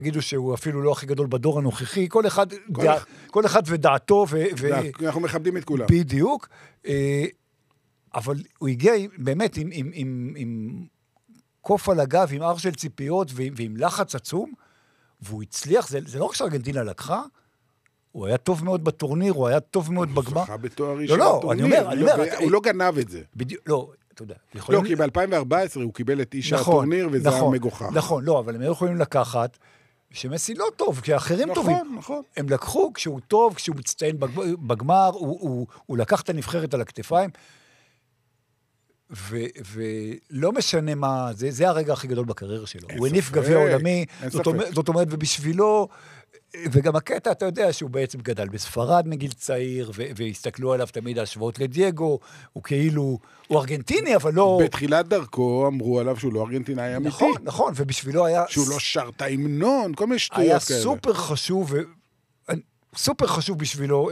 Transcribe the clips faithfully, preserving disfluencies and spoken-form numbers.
יגידו שהוא אפילו לא הכי גדול בדור הנוכחי, כל אחד, דע, כל אחד ודעתו. ו, ו... אנחנו מכבדים את כולם. בדיוק. אבל הוא הגיע באמת עם, עם, עם, עם קוף על הגב, עם אר של ציפיות ועם, ועם לחץ עצום, והוא הצליח, זה, זה לא רק שארגנטינה לקחה, הוא היה טוב מאוד בטורניר, הוא היה טוב מאוד בגמר. הוא זכה בתואר ראשון לא, לא, בטורניר. אני אומר, אני אומר. הוא לא גנב את זה. בדיוק, לא, אתה יודע. לא, כי ב-אלפיים וארבע עשרה הוא קיבל את איש הטורניר, וזה היה מגוחך. נכון, לא, אבל הם יכולים לקחת, שמסי לא טוב, כשאחרים טובים. נכון, נכון. הם לקחו, כשהוא טוב, כשהוא מצטיין בגמר, הוא לקח את הנבחרת על הכתפיים, ולא משנה מה, זה הרגע הכי גדול בקריירה שלו. הוא הניף גביע עולמי, זאת אומרת, ובשבילו, וגם הקטע, אתה יודע שהוא בעצם גדל בספרד מגיל צעיר, והסתכלו עליו תמיד השוואות לדייגו, הוא כאילו, הוא ארגנטיני, אבל לא... בתחילת דרכו אמרו עליו שהוא לא ארגנטינאי אמיתי. נכון, נכון, ובשבילו היה... שהוא לא שר את ההמנון, כל מיני שטויות כאלה. היה סופר חשוב, סופר חשוב בשבילו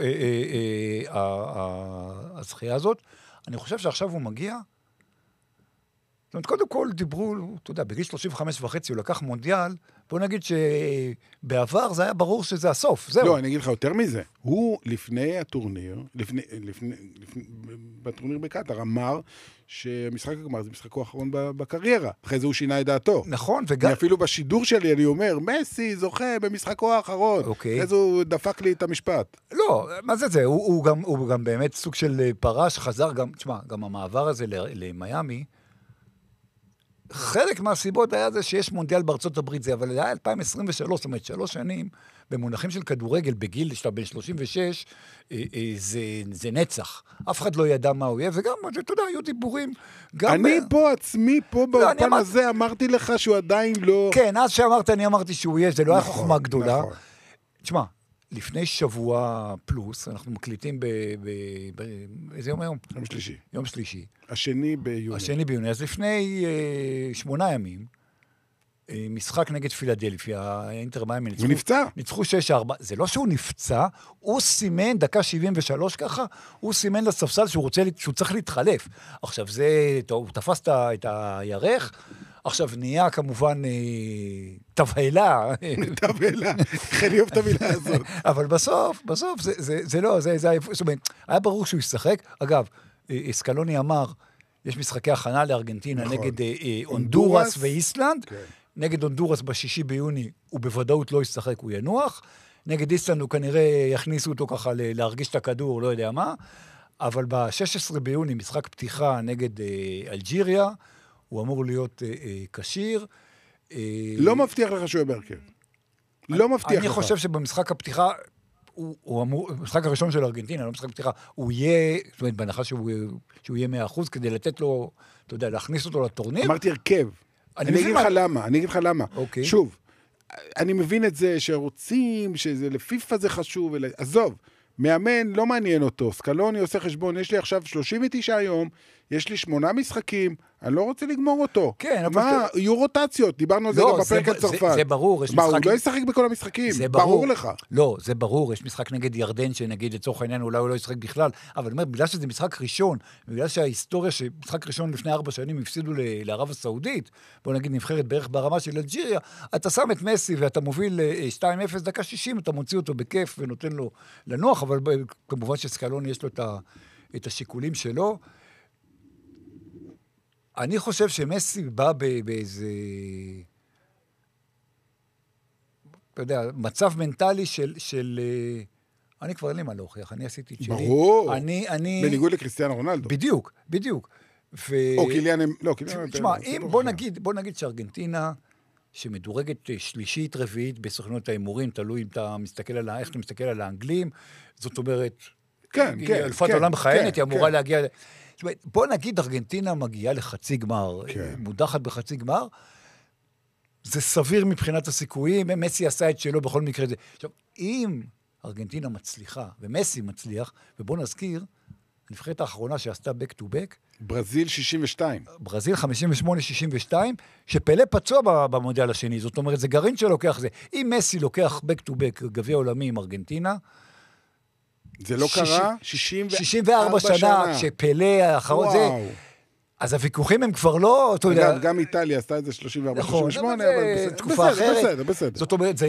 הזכייה הזאת. אני חושב שעכשיו הוא מגיע... זאת אומרת, קודם כל דיברו, אתה יודע, בגיל שלושים וחמש וחצי הוא לקח מונדיאל, בוא נגיד שבעבר זה היה ברור שזה הסוף, זהו. לא, אני אגיד לך יותר מזה. הוא לפני הטורניר, לפני, לפני, לפני, בטורניר בקטר, אמר שמשחק הגמר זה משחקו האחרון בקריירה. אחרי זה הוא שינה את דעתו. נכון, וגם... אפילו בשידור שלי אני אומר, מסי זוכה במשחקו האחרון. אוקיי. אחרי זה הוא דפק לי את המשפט. לא, מה זה זה? הוא, הוא, גם, הוא גם באמת סוג של פרש, חזר גם, תשמע, גם המעבר הזה למיימי, חלק מהסיבות היה זה שיש מונדיאל בארצות הברית, זה, אבל זה היה אלפיים עשרים ושלוש, זאת אומרת, שלוש שנים, במונחים של כדורגל, בגיל שאתה בין שלושים ושש, זה, זה נצח. אף אחד לא ידע מה הוא יהיה, וגם, אתה יודע, היו דיבורים. אני פה עצמי, פה באופן הזה, אמרתי לך שהוא עדיין לא... כן, אז שאמרת, אני אמרתי שהוא יהיה, זה לא היה חוכמה גדולה. תשמע, לפני שבוע פלוס, אנחנו מקליטים ב... איזה יום היום? יום שלישי. יום שלישי. השני ביוני. השני ביוני. אז לפני אה, שמונה ימים, אה, משחק נגד פילדלפיה, האינטר מיימי. הוא נפצע. ניצחו שש ארבע. זה לא שהוא נפצע, הוא סימן, דקה שבעים ושלוש ככה, הוא סימן לספסל שהוא רוצה, שהוא צריך להתחלף. עכשיו זה, טוב, הוא תפס את הירך, עכשיו נהיה כמובן תבהלה. תבהלה, אני אוהב את המילה הזאת. אבל בסוף, בסוף, זה לא, זה היה ברור שהוא ישחק. אגב, סקלוני אמר, יש משחקי הכנה לארגנטינה נגד הונדורס ואיסלנד, נגד הונדורס בשישי ביוני, הוא בוודאות לא ישחק, הוא ינוח, נגד איסלנד הוא כנראה יכניסו אותו ככה להרגיש את הכדור, לא יודע מה, אבל ב-שישה עשר ביוני, משחק פתיחה נגד אלג'יריה, הוא אמור להיות קשיר. לא מבטיח לך שהוא יהיה בהרכב. לא מבטיח לך. אני חושב שבמשחק הפתיחה, הוא אמור, המשחק הראשון של ארגנטינה, לא משחק פתיחה, הוא יהיה, זאת אומרת, בהנחה שהוא יהיה מאה אחוז, כדי לתת לו, אתה יודע, להכניס אותו לטורניר. אמרתי הרכב. אני אגיד לך למה, אני אגיד לך למה. שוב, אני מבין את זה שרוצים, שזה לפיפה זה חשוב, עזוב. מאמן לא מעניין אותו, סקלוני עושה חשבון, יש לי עכשיו שלושים ותשעה יום, יש לי שמונה משחקים, אני לא רוצה לגמור אותו. כן, מה, יהיו רוטציות, דיברנו על זה גם בפרק הצרפת. זה ברור, יש משחק... משחק... מה, הוא לא ישחק בכל המשחקים, ברור לך. לא, זה ברור, יש משחק נגד ירדן, שנגיד לצורך העניין, אולי הוא לא ישחק בכלל, אבל אומר, בגלל שזה משחק ראשון, בגלל שההיסטוריה שמשחק ראשון לפני ארבע שנים הפסידו לערב הסעודית, בוא נגיד נבחרת בערך ברמה של אלג'יריה, אתה שם את מסי ואתה מוביל שתיים אפס דקה שישים, אתה מוציא אותו בכיף ונותן לו לנוח, אבל כמובן שסקלוני יש לו את השיקולים שלו. אני חושב שמסי בא באיזה, אתה יודע, מצב מנטלי של, של, אני כבר אין לי מה להוכיח, אני עשיתי את שלי. ברור, אני, אני... בניגוד לקריסטיאנו רונלדו. בדיוק, בדיוק. ו... או קיליאן, לא, קיליאן... תשמע, אם, בוא נגיד, בוא נגיד שארגנטינה, שמדורגת שלישית, רביעית, בסוכנות האימורים, תלוי אם אתה מסתכל על, איך אתה מסתכל על האנגלים, זאת אומרת, כן, כן, אלפת כן, עולם מכהנת, כן, היא אמורה כן. להגיע... בוא נגיד, ארגנטינה מגיעה לחצי גמר, כן. מודחת בחצי גמר, זה סביר מבחינת הסיכויים, מסי עשה את שלו בכל מקרה זה. עכשיו, אם ארגנטינה מצליחה, ומסי מצליח, ובוא נזכיר, הנבחרת האחרונה שעשתה back to back, ברזיל שישים ושתיים. ברזיל חמישים ושמונה שישים ושתיים, שפלה פצוע במונדיאל השני, זאת אומרת, זה גרעין שלוקח זה. אם מסי לוקח back to back גביע עולמי עם ארגנטינה, זה לא קרה? שישים וארבע שנה, כשפלה האחרון זה, אז הוויכוחים הם כבר לא, אתה יודע... גם איטליה עשתה את זה שלושים וארבע שלושים ושמונה, אבל בסדר, תקופה אחרת. בסדר, בסדר. זאת אומרת,